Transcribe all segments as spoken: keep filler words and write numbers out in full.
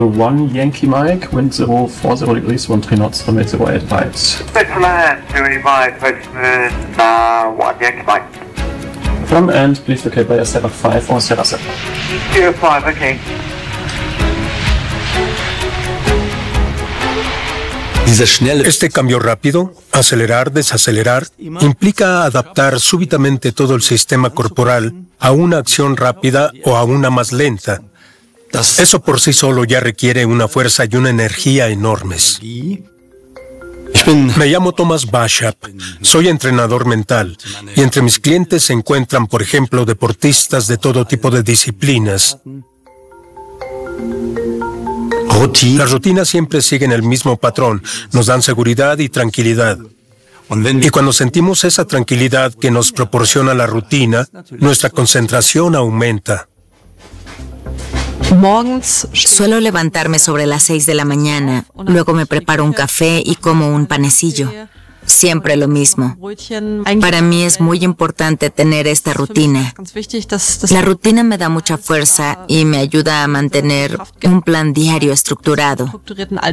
One Yankee Mike, wind zero four zero degrees, one three knots, runway zero eight right. Switzerland, two Mike, postman, uh, one Yankee Mike. From and please locate by Sierra five or Sierra seven. Sierra five, okay. Este cambio rápido, acelerar, desacelerar, implica adaptar súbitamente todo el sistema corporal a una acción rápida o a una más lenta. Eso por sí solo ya requiere una fuerza y una energía enormes. Me llamo Thomas Bashap, soy entrenador mental y entre mis clientes se encuentran, por ejemplo, deportistas de todo tipo de disciplinas. Las rutinas siempre siguen el mismo patrón, nos dan seguridad y tranquilidad. Y cuando sentimos esa tranquilidad que nos proporciona la rutina, nuestra concentración aumenta. Suelo levantarme sobre las seis de la mañana, luego me preparo un café y como un panecillo. Siempre lo mismo. Para mí es muy importante tener esta rutina. La rutina me da mucha fuerza y me ayuda a mantener un plan diario estructurado.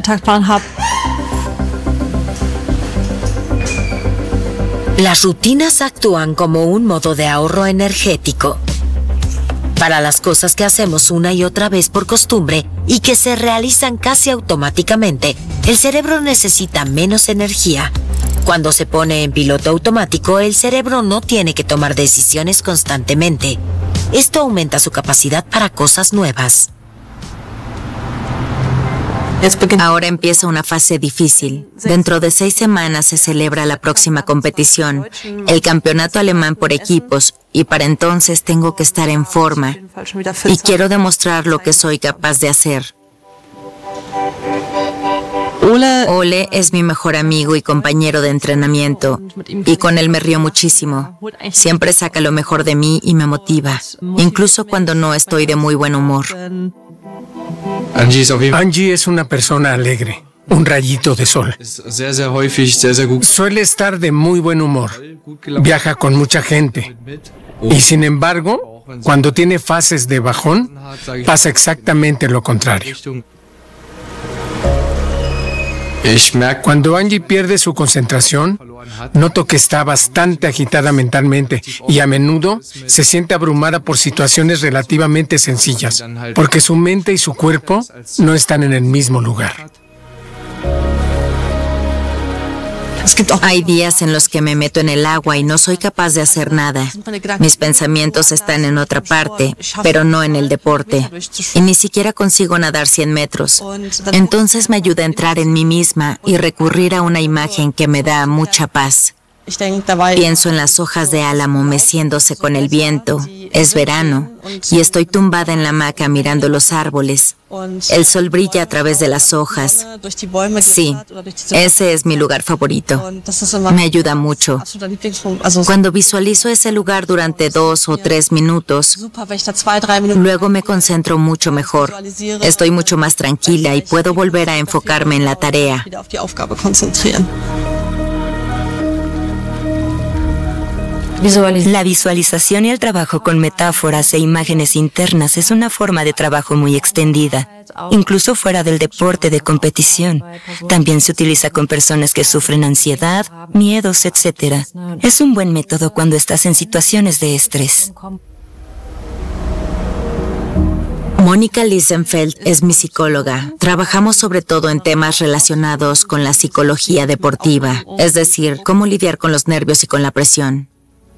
Las rutinas actúan como un modo de ahorro energético. Para las cosas que hacemos una y otra vez por costumbre y que se realizan casi automáticamente, el cerebro necesita menos energía. Cuando se pone en piloto automático, el cerebro no tiene que tomar decisiones constantemente. Esto aumenta su capacidad para cosas nuevas. Ahora empieza una fase difícil. Dentro de seis semanas se celebra la próxima competición, el campeonato alemán por equipos, y para entonces tengo que estar en forma. Y quiero demostrar lo que soy capaz de hacer. Ole es mi mejor amigo y compañero de entrenamiento, y con él me río muchísimo. Siempre saca lo mejor de mí y me motiva, incluso cuando no estoy de muy buen humor. Angie es una persona alegre, un rayito de sol. Suele estar de muy buen humor, viaja con mucha gente, y sin embargo, cuando tiene fases de bajón, pasa exactamente lo contrario. Cuando Angie pierde su concentración, noto que está bastante agitada mentalmente y a menudo se siente abrumada por situaciones relativamente sencillas, porque su mente y su cuerpo no están en el mismo lugar. Hay días en los que me meto en el agua y no soy capaz de hacer nada. Mis pensamientos están en otra parte, pero no en el deporte. Y ni siquiera consigo nadar cien metros. Entonces me ayuda a entrar en mí misma y recurrir a una imagen que me da mucha paz. Pienso en las hojas de álamo meciéndose con el viento. Es verano y estoy tumbada en la hamaca mirando los árboles. El sol brilla a través de las hojas. Sí, ese es mi lugar favorito. Me ayuda mucho. Cuando visualizo ese lugar durante dos o tres minutos, luego me concentro mucho mejor. Estoy mucho más tranquila y puedo volver a enfocarme en la tarea. La visualización y el trabajo con metáforas e imágenes internas es una forma de trabajo muy extendida, incluso fuera del deporte de competición. También se utiliza con personas que sufren ansiedad, miedos, etcétera. Es un buen método cuando estás en situaciones de estrés. Mónica Liesenfeld es mi psicóloga. Trabajamos sobre todo en temas relacionados con la psicología deportiva, es decir, cómo lidiar con los nervios y con la presión.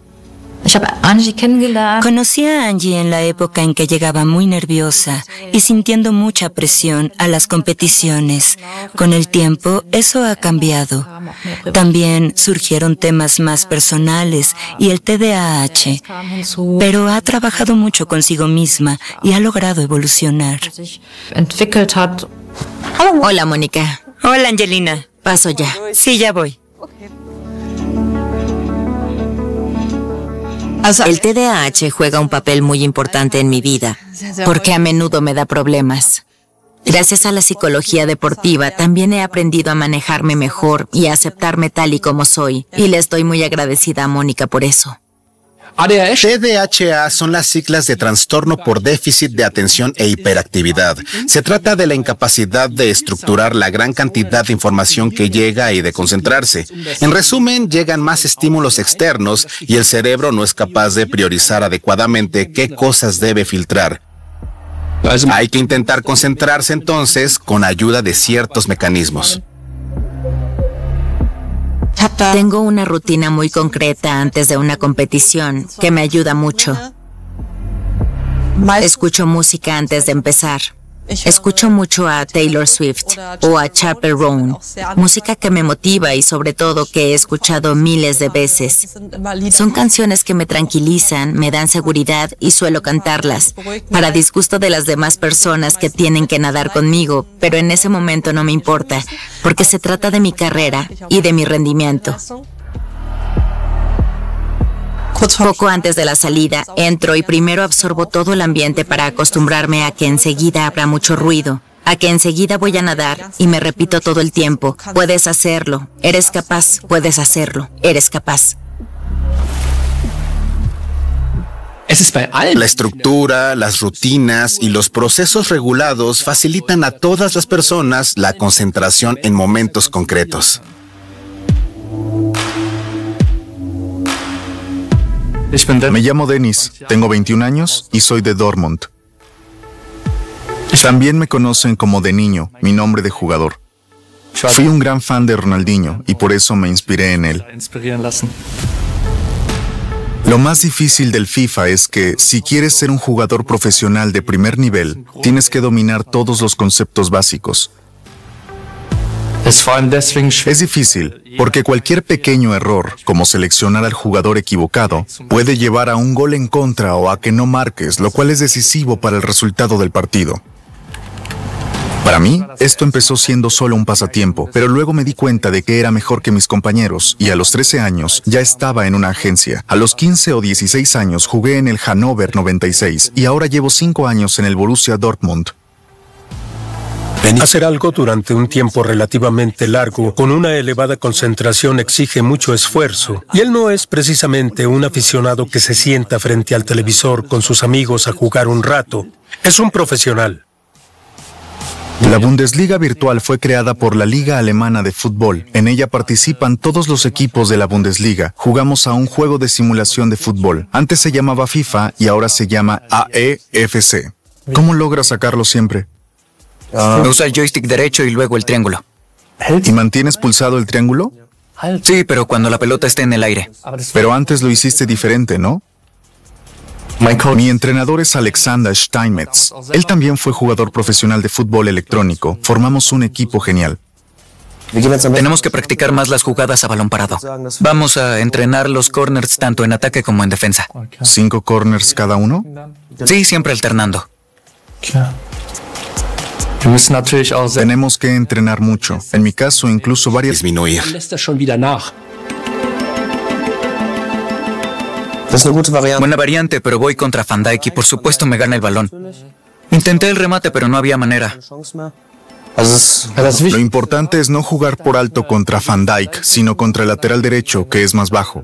Conocí a Angie en la época en que llegaba muy nerviosa y sintiendo mucha presión a las competiciones. Con el tiempo, eso ha cambiado. También surgieron temas más personales y el T D A H, pero ha trabajado mucho consigo misma y ha logrado evolucionar. Hola, Mónica. Hola, Angelina. Paso ya. Sí, ya voy. El T D A H juega un papel muy importante en mi vida, porque a menudo me da problemas. Gracias a la psicología deportiva, también he aprendido a manejarme mejor y a aceptarme tal y como soy, y le estoy muy agradecida a Mónica por eso. T D A H A son las siglas de trastorno por déficit de atención e hiperactividad. Se trata de la incapacidad de estructurar la gran cantidad de información que llega y de concentrarse. En resumen, llegan más estímulos externos y el cerebro no es capaz de priorizar adecuadamente qué cosas debe filtrar. Hay que intentar concentrarse entonces con ayuda de ciertos mecanismos. Tengo una rutina muy concreta antes de una competición que me ayuda mucho. Escucho música antes de empezar. Escucho mucho a Taylor Swift o a Chappell Roan, música que me motiva y sobre todo que he escuchado miles de veces. Son canciones que me tranquilizan, me dan seguridad y suelo cantarlas, para disgusto de las demás personas que tienen que nadar conmigo, pero en ese momento no me importa, porque se trata de mi carrera y de mi rendimiento. Poco antes de la salida, entro y primero absorbo todo el ambiente para acostumbrarme a que enseguida habrá mucho ruido, a que enseguida voy a nadar y me repito todo el tiempo, puedes hacerlo, eres capaz, puedes hacerlo, eres capaz. La estructura, las rutinas y los procesos regulados facilitan a todas las personas la concentración en momentos concretos. Me llamo Dennis, tengo veintiún años y soy de Dortmund. También me conocen como de niño, mi nombre de jugador. Fui un gran fan de Ronaldinho y por eso me inspiré en él. Lo más difícil del FIFA es que, si quieres ser un jugador profesional de primer nivel, tienes que dominar todos los conceptos básicos. Es difícil, porque cualquier pequeño error, como seleccionar al jugador equivocado, puede llevar a un gol en contra o a que no marques, lo cual es decisivo para el resultado del partido. Para mí, esto empezó siendo solo un pasatiempo, pero luego me di cuenta de que era mejor que mis compañeros, y a los trece años ya estaba en una agencia. A los quince o dieciséis años jugué en el Hannover noventa y seis, y ahora llevo cinco años en el Borussia Dortmund. Hacer algo durante un tiempo relativamente largo, con una elevada concentración, exige mucho esfuerzo. Y él no es precisamente un aficionado que se sienta frente al televisor con sus amigos a jugar un rato. Es un profesional. La Bundesliga virtual fue creada por la Liga Alemana de Fútbol. En ella participan todos los equipos de la Bundesliga. Jugamos a un juego de simulación de fútbol. Antes se llamaba FIFA y ahora se llama A E F C. ¿Cómo logras sacarlo siempre? Uh, Usa el joystick derecho y luego el triángulo. ¿Y mantienes pulsado el triángulo? Sí, pero cuando la pelota esté en el aire. Pero antes lo hiciste diferente, ¿no? Mi entrenador es Alexander Steinmetz. Él también fue jugador profesional de fútbol electrónico. Formamos un equipo genial. Tenemos que practicar más las jugadas a balón parado. Vamos a entrenar los corners tanto en ataque como en defensa. ¿Cinco corners cada uno? Sí, siempre alternando. Tenemos que entrenar mucho. En mi caso, incluso varias... Disminuir. Buena variante, pero voy contra Van Dijk y por supuesto me gana el balón. Intenté el remate, pero no había manera. Lo importante es no jugar por alto contra Van Dijk, sino contra el lateral derecho, que es más bajo.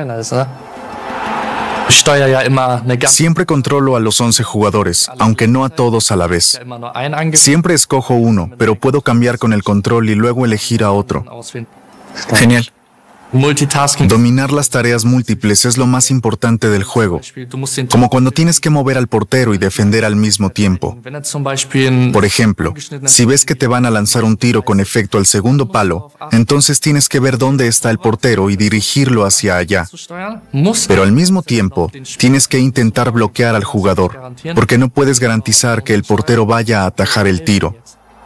Siempre controlo a los once jugadores, aunque no a todos a la vez. Siempre escojo uno, pero puedo cambiar con el control y luego elegir a otro. Genial. Dominar las tareas múltiples es lo más importante del juego, como cuando tienes que mover al portero y defender al mismo tiempo. Por ejemplo, si ves que te van a lanzar un tiro con efecto al segundo palo, entonces tienes que ver dónde está el portero y dirigirlo hacia allá. Pero al mismo tiempo, tienes que intentar bloquear al jugador, porque no puedes garantizar que el portero vaya a atajar el tiro.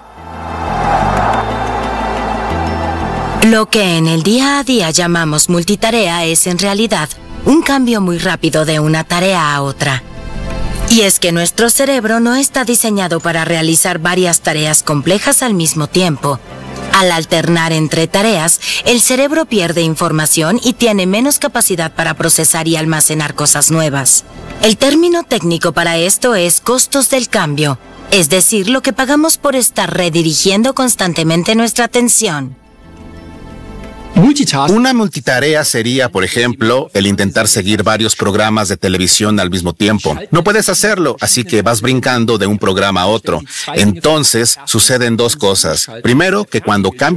Lo que en el día a día llamamos multitarea es en realidad un cambio muy rápido de una tarea a otra. Y es que nuestro cerebro no está diseñado para realizar varias tareas complejas al mismo tiempo. Al alternar entre tareas, el cerebro pierde información y tiene menos capacidad para procesar y almacenar cosas nuevas. El término técnico para esto es costos del cambio, es decir, lo que pagamos por estar redirigiendo constantemente nuestra atención. Una multitarea sería, por ejemplo, el intentar seguir varios programas de televisión al mismo tiempo. No puedes hacerlo, así que vas brincando de un programa a otro. Entonces, suceden dos cosas. Primero, que cuando cambias